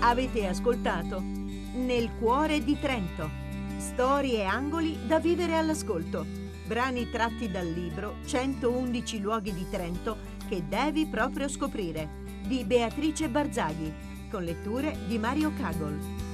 Avete ascoltato Nel cuore di Trento. Storie e angoli da vivere all'ascolto. Brani tratti dal libro 111 luoghi di Trento che devi proprio scoprire di Beatrice Barzaghi, con letture di Mario Cagol.